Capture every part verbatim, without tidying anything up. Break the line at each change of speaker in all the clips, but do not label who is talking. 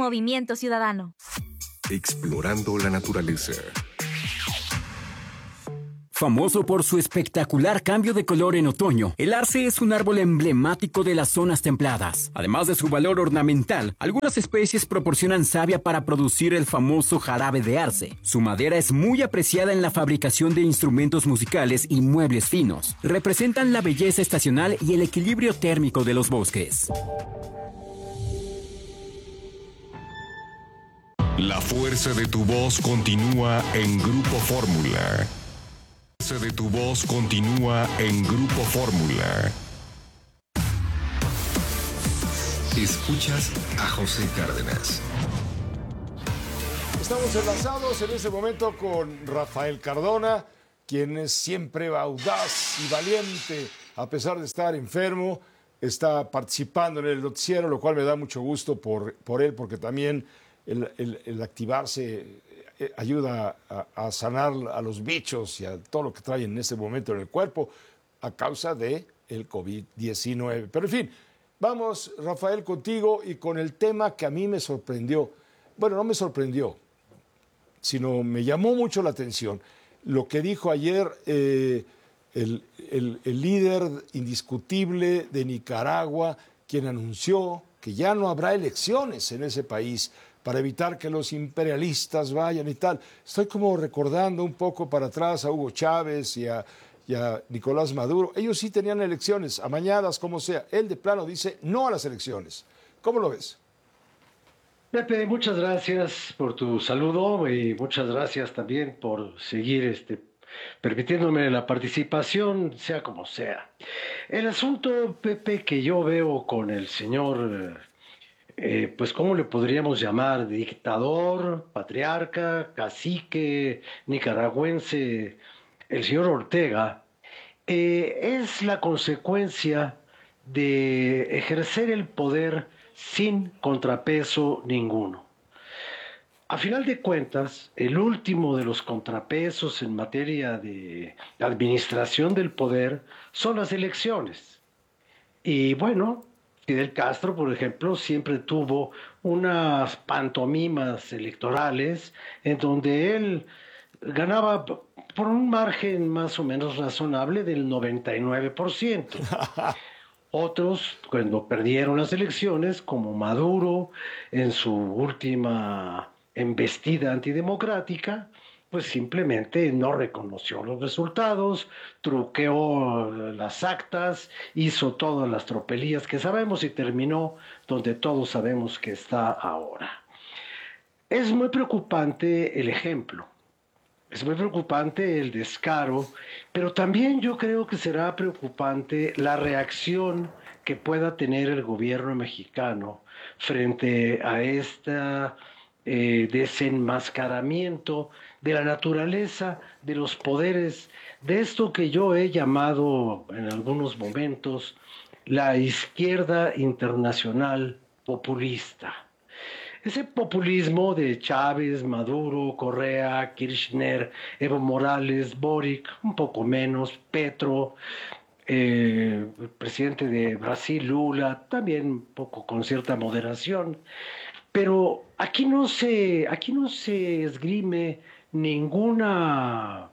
Movimiento Ciudadano.
Explorando la naturaleza.
Famoso por su espectacular cambio de color en otoño, el arce es un árbol emblemático de las zonas templadas. Además de su valor ornamental, algunas especies proporcionan savia para producir el famoso jarabe de arce. Su madera es muy apreciada en la fabricación de instrumentos musicales y muebles finos. Representan la belleza estacional y el equilibrio térmico de los bosques.
La fuerza de tu voz continúa en Grupo Fórmula. La fuerza de tu voz continúa en Grupo Fórmula. Escuchas a José Cárdenas.
Estamos enlazados en este momento con Rafael Cardona, quien es siempre audaz y valiente, a pesar de estar enfermo, está participando en el noticiero, lo cual me da mucho gusto por, por él, porque también el, el, el activarse ayuda a, a sanar a los bichos y a todo lo que traen en este momento en el cuerpo a causa de el COVID diecinueve. Pero en fin, vamos, Rafael, contigo y con el tema que a mí me sorprendió. Bueno, no me sorprendió, sino me llamó mucho la atención. Lo que dijo ayer eh, el, el, el líder indiscutible de Nicaragua, quien anunció que ya no habrá elecciones en ese país para evitar que los imperialistas vayan y tal. Estoy como recordando un poco para atrás a Hugo Chávez y a, y a Nicolás Maduro. Ellos sí tenían elecciones, amañadas, como sea. Él de plano dice no a las elecciones. ¿Cómo lo ves?
Pepe, muchas gracias por tu saludo y muchas gracias también por seguir este, permitiéndome la participación, sea como sea. El asunto, Pepe, que yo veo con el señor... Eh, pues, ¿cómo le podríamos llamar? Dictador, patriarca, cacique, nicaragüense, el señor Ortega, eh, es la consecuencia de ejercer el poder sin contrapeso ninguno. A final de cuentas, el último de los contrapesos en materia de administración del poder son las elecciones. Y bueno, Fidel Castro, por ejemplo, siempre tuvo unas pantomimas electorales en donde él ganaba por un margen más o menos razonable del noventa y nueve por ciento. Otros, cuando perdieron las elecciones, como Maduro en su última embestida antidemocrática, pues simplemente no reconoció los resultados, truqueó las actas, hizo todas las tropelías que sabemos y terminó donde todos sabemos que está ahora. Es muy preocupante el ejemplo, es muy preocupante el descaro, pero también yo creo que será preocupante la reacción que pueda tener el gobierno mexicano frente a esta eh, desenmascaramiento de la naturaleza de los poderes, de esto que yo he llamado en algunos momentos la izquierda internacional populista. Ese populismo de Chávez, Maduro, Correa, Kirchner, Evo Morales, Boric, un poco menos, Petro, eh, el presidente de Brasil, Lula, también un poco con cierta moderación. Pero aquí no se, aquí no se esgrime ninguna,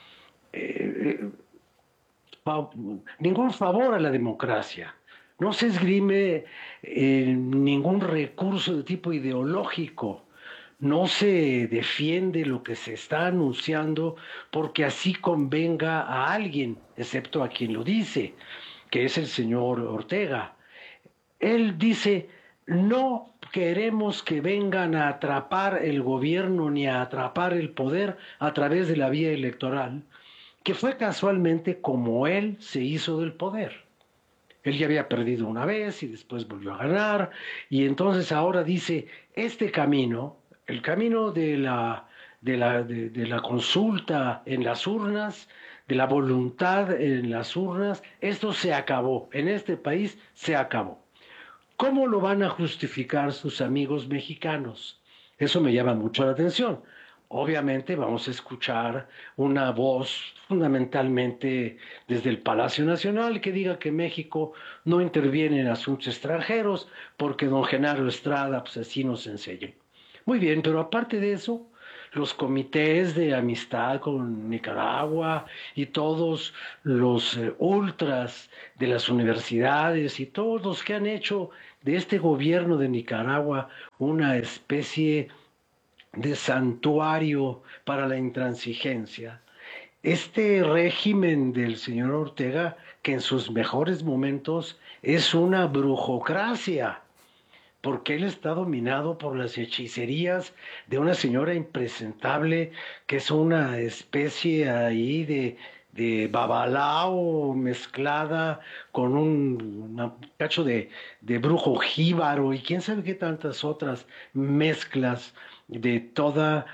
eh, fa, ningún favor a la democracia. No se esgrime eh, ningún recurso de tipo ideológico. No se defiende lo que se está anunciando porque así convenga a alguien, excepto a quien lo dice, que es el señor Ortega. Él dice, no queremos que vengan a atrapar el gobierno ni a atrapar el poder a través de la vía electoral, que fue casualmente como él se hizo del poder. Él ya había perdido una vez y después volvió a ganar, y entonces ahora dice, este camino, el camino de la, de la, de, de la consulta en las urnas, de la voluntad en las urnas, esto se acabó, en este país se acabó. ¿Cómo lo van a justificar sus amigos mexicanos? Eso me llama mucho la atención. obviamente vamos a escuchar una voz fundamentalmente desde el Palacio Nacional que diga que México no interviene en asuntos extranjeros porque don Genaro Estrada pues así nos enseñó. Muy bien, pero aparte de eso, los comités de amistad con Nicaragua y todos los eh, ultras de las universidades y todos los que han hecho de este gobierno de Nicaragua una especie de santuario para la intransigencia. Este régimen del señor Ortega, que en sus mejores momentos es una brujocracia, porque él está dominado por las hechicerías de una señora impresentable que es una especie ahí de, de babalao mezclada con un, un cacho de, de brujo jíbaro y quién sabe qué tantas otras mezclas de toda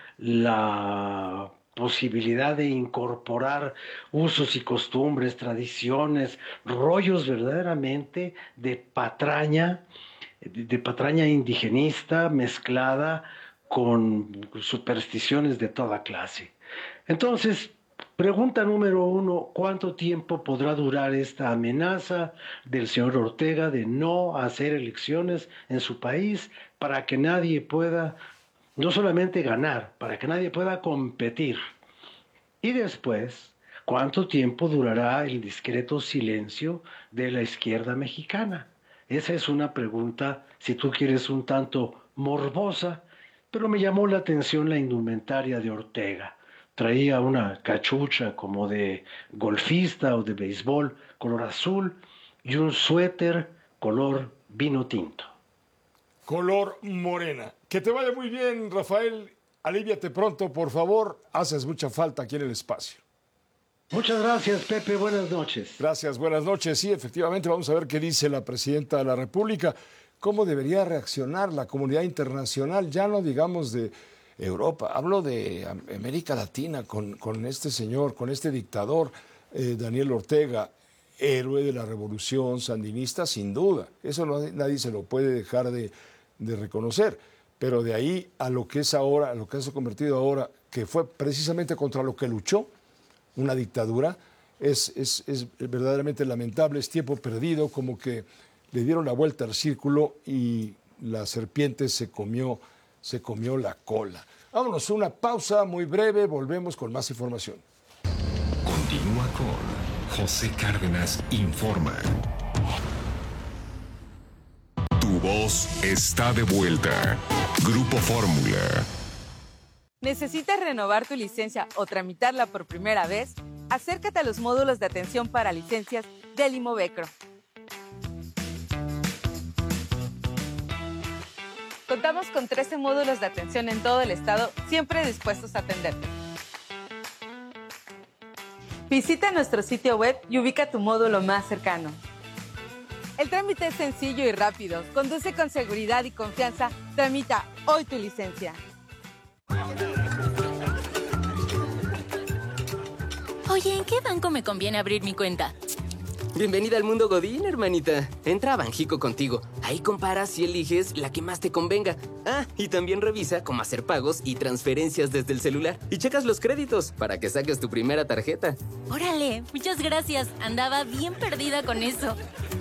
la posibilidad de incorporar usos y costumbres, tradiciones, rollos verdaderamente de patraña, de patraña indigenista mezclada con supersticiones de toda clase. Entonces, pregunta número uno, ¿cuánto tiempo podrá durar esta amenaza del señor Ortega de no hacer elecciones en su país para que nadie pueda, no solamente ganar, para que nadie pueda competir? Y después, ¿cuánto tiempo durará el discreto silencio de la izquierda mexicana? Esa es una pregunta, si tú quieres, un tanto morbosa, pero me llamó la atención la indumentaria de Ortega. Traía una cachucha como de golfista o de béisbol, color azul, y un suéter color vino tinto.
Color morena. Que te vaya muy bien, Rafael. Aliviate pronto, por favor. Haces mucha falta aquí en el espacio.
Muchas gracias, Pepe. Buenas noches.
Gracias, buenas noches. Sí, efectivamente, vamos a ver qué dice la presidenta de la República. ¿Cómo debería reaccionar la comunidad internacional? Ya no digamos de Europa, hablo de América Latina con, con este señor, con este dictador, eh, Daniel Ortega, héroe de la revolución sandinista, sin duda. Eso no, nadie se lo puede dejar de, de reconocer. Pero de ahí a lo que es ahora, a lo que se ha convertido ahora, que fue precisamente contra lo que luchó, una dictadura, es, es, es verdaderamente lamentable, es tiempo perdido, como que le dieron la vuelta al círculo y la serpiente se comió, se comió la cola. Vámonos a una pausa muy breve, volvemos con más información.
Continúa con José Cárdenas Informa. Tu voz está de vuelta. Grupo Fórmula.
¿Necesitas renovar tu licencia o tramitarla por primera vez? Acércate a los módulos de atención para licencias del Imovecro. Contamos con trece módulos de atención en todo el estado, siempre dispuestos a atenderte. Visita nuestro sitio web y ubica tu módulo más cercano. El trámite es sencillo y rápido. Conduce con seguridad y confianza. Tramita hoy tu licencia.
Oye, ¿en qué banco me conviene abrir mi cuenta?
Bienvenida al mundo Godín, hermanita. Entra a Banjico contigo. Ahí comparas y eliges la que más te convenga. Ah, y también revisa cómo hacer pagos y transferencias desde el celular. Y checas los créditos para que saques tu primera tarjeta.
Órale, muchas gracias. Andaba bien perdida con eso.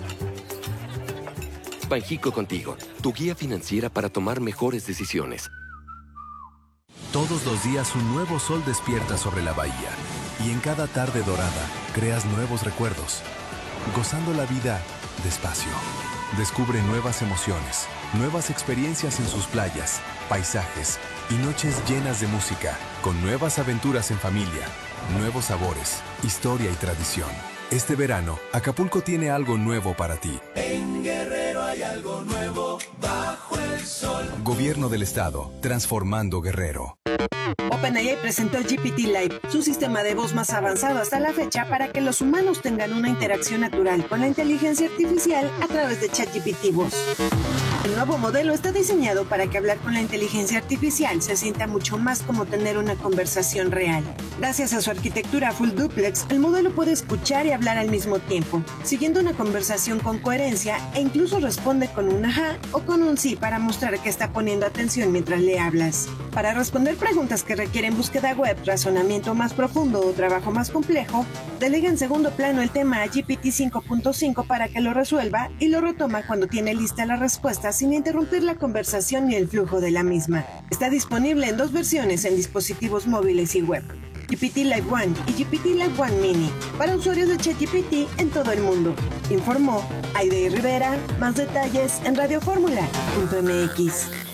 Banjico contigo, tu guía financiera para tomar mejores decisiones.
Todos los días un nuevo sol despierta sobre la bahía. Y en cada tarde dorada, creas nuevos recuerdos. Gozando la vida despacio. Descubre nuevas emociones, nuevas experiencias en sus playas, paisajes y noches llenas de música, con nuevas aventuras en familia, nuevos sabores, historia y tradición. Este verano, Acapulco tiene algo nuevo para ti.
En Guerrero hay algo nuevo bajo el sol.
Gobierno del Estado, transformando Guerrero.
OpenAI presentó G P T Live, su sistema de voz más avanzado hasta la fecha para que los humanos tengan una interacción natural con la inteligencia artificial a través de ChatGPT Voz. El nuevo modelo está diseñado para que hablar con la inteligencia artificial se sienta mucho más como tener una conversación real. Gracias a su arquitectura full duplex, el modelo puede escuchar y hablar al mismo tiempo, siguiendo una conversación con coherencia e incluso responde con un ajá o con un sí para mostrar que está poniendo atención mientras le hablas. Para responder preguntas que requieren búsqueda web, razonamiento más profundo o trabajo más complejo, delega en segundo plano el tema a G P T cinco punto cinco para que lo resuelva y lo retoma cuando tiene lista la respuesta sin interrumpir la conversación ni el flujo de la misma. Está disponible en dos versiones en dispositivos móviles y web: G P T Live One y G P T Live One Mini, para usuarios de ChatGPT en todo el mundo. Informó Aide Rivera. Más detalles en radio fórmula punto m x.